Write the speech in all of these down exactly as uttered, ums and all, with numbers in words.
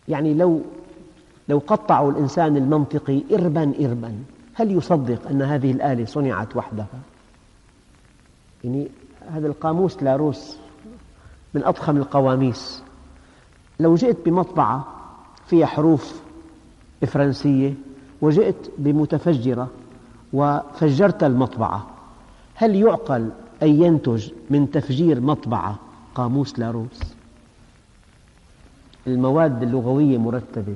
يعني لو لو قطعوا الإنسان المنطقي إربا إربا، هل يصدق أن هذه الآلة صنعت وحدها؟ يعني هذا القاموس لاروس من أضخم القواميس. لو جئت بمطبعة فيها حروف فرنسية وجئت بمتفجرة وفجرت المطبعة، هل يعقل أن ينتج من تفجير مطبعة قاموس لاروس؟ المواد اللغوية مرتبة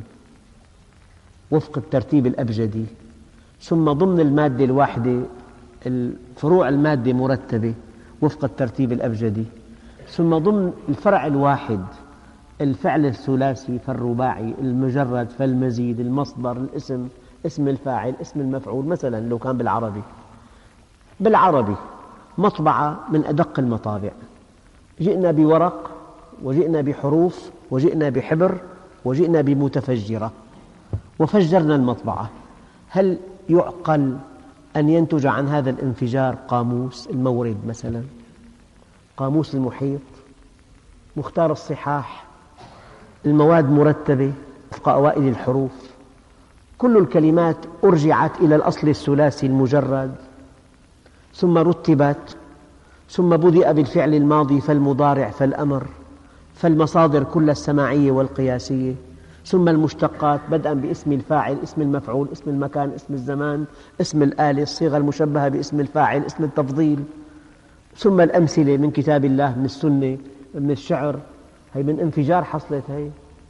وفق الترتيب الأبجدي، ثم ضمن المادة الواحدة فروع المادة مرتبة وفق الترتيب الأبجدي، ثم ضمن الفرع الواحد الفعل الثلاثي فالرباعي، المجرد فالمزيد، المصدر، الاسم، اسم الفاعل، اسم المفعول. مثلا لو كان بالعربي بالعربي مطبعة من أدق المطابع، جئنا بورق وجئنا بحروف وجئنا بحبر وجئنا بمتفجرة وفجرنا المطبعة، هل يعقل أن ينتج عن هذا الانفجار قاموس المورد مثلا، قاموس المحيط، مختار الصحاح؟ المواد مرتبة وفق أوائل الحروف، كل الكلمات أرجعت إلى الأصل الثلاثي المجرد، ثم رتبت، ثم بدأ بالفعل الماضي فالمضارع فالأمر، فالمصادر كلها السماعية والقياسية، ثم المشتقات بدءا باسم الفاعل، اسم المفعول، اسم المكان، اسم الزمان، اسم الآلة، الصيغة المشبهة باسم الفاعل، اسم التفضيل، ثم الأمثلة من كتاب الله، من السنة، من الشعر. هي من انفجار حصلت هي.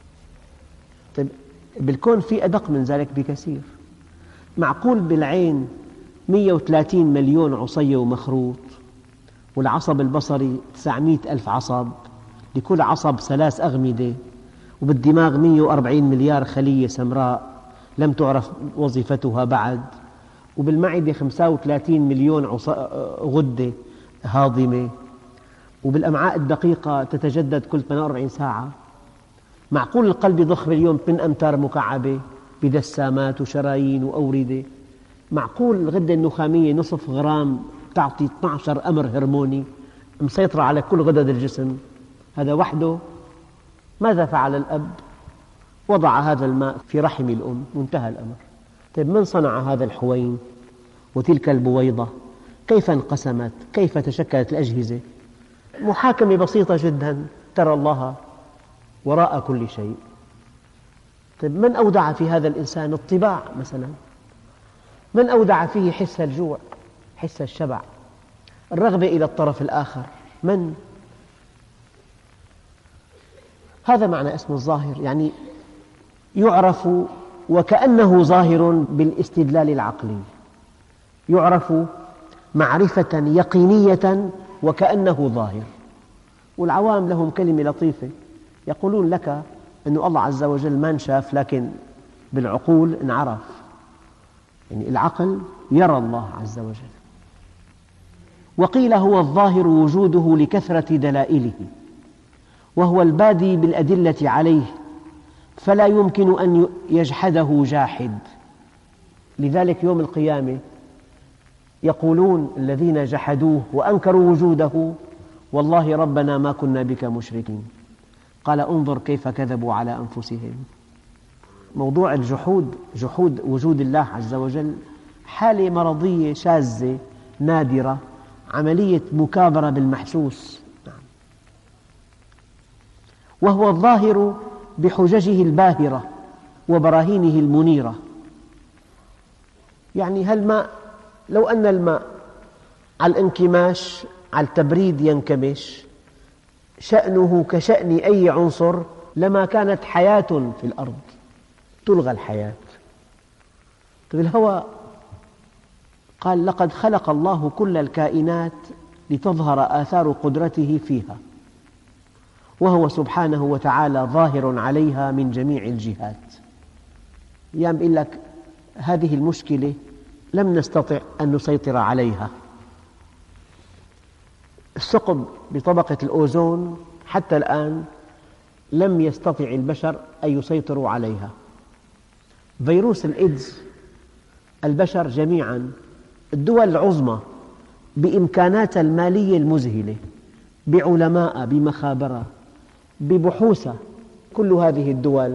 طيب بالكون في أدق من ذلك بكثير. معقول بالعين مئة وثلاثين مليون عصية ومخروط، والعصب البصري تسعمئة ألف عصب، لكل عصب ثلاث أغمدة، وبالدماغ مئة وأربعين مليار خلية سمراء لم تعرف وظيفتها بعد، وبالمعدة خمسة وثلاثين مليون غدة هاضمة، وبالأمعاء الدقيقة تتجدد كل ثمانية وأربعين ساعة. معقول القلب يضخ باليوم ثمانية أمتار مكعبة بدسامات وشرايين وأوردة؟ معقول الغدة النخامية نصف غرام تعطي اثني عشر أمر هرموني مسيطرة على كل غدد الجسم؟ هذا وحده. ماذا فعل الأب؟ وضع هذا الماء في رحم الأم، منتهى الأمر. طيب من صنع هذا الحوين وتلك البويضة؟ كيف انقسمت؟ كيف تشكلت الأجهزة؟ محاكمة بسيطة جدا، ترى الله وراء كل شيء. طيب من أودع في هذا الإنسان الطباع مثلا؟ من أودع فيه حس الجوع، حس الشبع، الرغبة إلى الطرف الآخر؟ من؟ هذا معنى اسم الظاهر، يعني يعرف وكأنه ظاهر بالاستدلال العقلي، يعرف معرفة يقينية وكأنه ظاهر. والعوام لهم كلمة لطيفة، يقولون لك أن الله عز وجل ما انشاف، لكن بالعقول انعرف. يعني العقل يرى الله عز وجل. وقيل هو الظاهر وجوده لكثرة دلائله، وهو البادي بالأدلة عليه، فلا يمكن أن يجحده جاحد. لذلك يوم القيامة يقولون الذين جحدوه وأنكروا وجوده: والله ربنا ما كنا بك مشركين. قال انظر كيف كذبوا على أنفسهم. موضوع الجحود، جحود وجود الله عز وجل، حالة مرضية شاذة نادرة، عملية مكابرة بالمحسوس. وهو الظاهر بحججه الباهرة وبراهينه المنيرة. يعني هالماء، لو أن الماء على الانكماش، على التبريد ينكمش، شأنه كشأن أي عنصر، لما كانت حياة في الأرض، تلغى الحياة. طيب الهواء، قال لقد خلق الله كل الكائنات لتظهر آثار قدرته فيها، وهو سبحانه وتعالى ظاهر عليها من جميع الجهات. يعني بيقول لك هذه المشكلة لم نستطع أن نسيطر عليها. الثقب بطبقة الأوزون حتى الآن لم يستطع البشر أن يسيطروا عليها. فيروس الإيدز، البشر جميعا، الدول العظمى بإمكاناتها المالية المذهلة، بعلماء، بمخابرة، ببحوث، كل هذه الدول